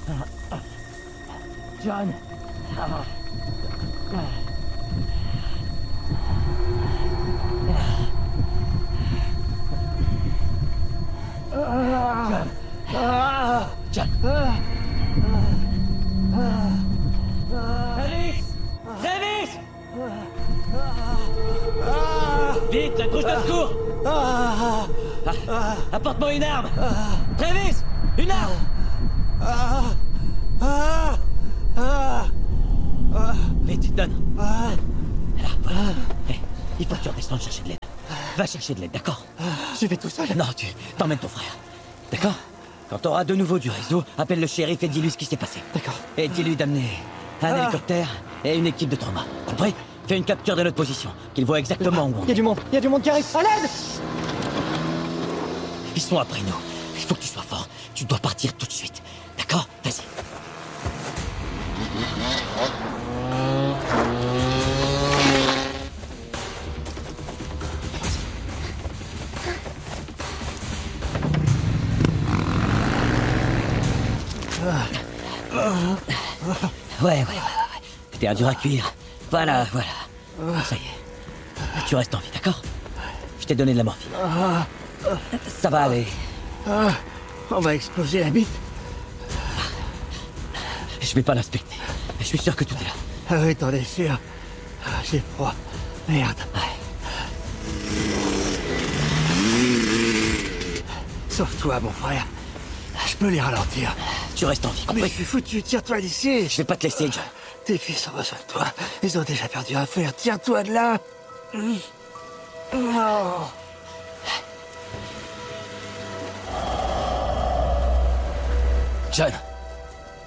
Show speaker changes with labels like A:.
A: John. John. Travis! Travis! Vite, la trousse de secours! Apporte-moi une arme! Travis! Une arme! Vite, donne! Alors, voilà. Hey, il faut que tu redescendes chercher de l'aide. Va chercher de l'aide, d'accord?
B: J'y vais tout seul.
A: Non, tu t'emmènes ton frère. D'accord? Quand t'auras de nouveau du réseau, appelle le shérif et dis-lui ce qui s'est passé.
B: D'accord.
A: Et dis-lui d'amener un hélicoptère et une équipe de trauma. Compris? Fais une capture de notre position, qu'il voit exactement où on
B: Il y a du monde qui arrive. À l'aide!
A: Ils sont après nous. Il faut que tu sois fort. Tu dois partir tout de suite. D'accord? Vas-y. Ouais. T'es un dur à cuire. Voilà. Ça y est. Tu restes en vie, d'accord? Je t'ai donné de la morphine. Ça va aller.
B: On va exploser la bite.
A: Je vais pas l'inspecter. Je suis sûr que tout est là.
B: Ah oui, t'en es sûr. J'ai froid. Merde. Sauve-toi, mon frère. Je peux les ralentir.
A: Tu restes en vie,
B: Mais
A: compris?
B: je suis foutu, tire-toi d'ici.
A: Je vais pas te laisser, John.
B: Tes fils ont besoin de toi. Ils ont déjà perdu un frère. Tire-toi de là. Non.
A: John,